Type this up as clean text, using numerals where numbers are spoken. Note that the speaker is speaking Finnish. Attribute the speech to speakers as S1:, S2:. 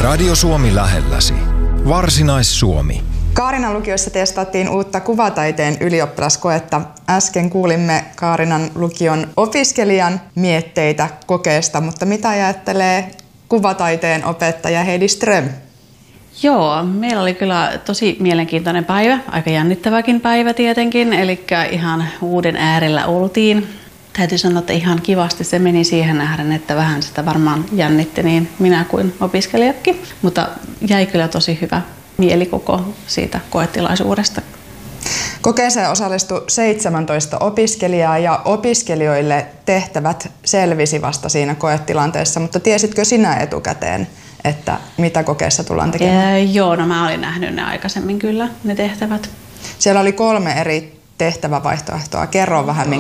S1: Radio Suomi lähelläsi. Varsinais-Suomi.
S2: Kaarinan lukiossa testattiin uutta kuvataiteen ylioppilaskoetta. Äsken kuulimme Kaarinan lukion opiskelijan mietteitä kokeesta, mutta mitä ajattelee kuvataiteen opettaja Heidi Ström?
S3: Joo, meillä oli kyllä tosi mielenkiintoinen päivä, aika jännittäväkin päivä tietenkin, eli ihan uuden äärellä oltiin. Täytyy sanoa, että ihan kivasti se meni siihen nähden, että vähän sitä varmaan jännitti niin minä kuin opiskelijatkin, mutta jäi kyllä tosi hyvä mieli koko siitä koetilaisuudesta.
S2: Kokeeseen osallistui 17 opiskelijaa ja opiskelijoille tehtävät selvisi vasta siinä koetilanteessa, mutta tiesitkö sinä etukäteen, että mitä kokeessa tullaan tekemään?
S3: Joo, no mä olin nähnyt ne aikaisemmin kyllä, ne tehtävät.
S2: Siellä oli 3 eri tehtävävaihtoehtoa. Kerro vähän,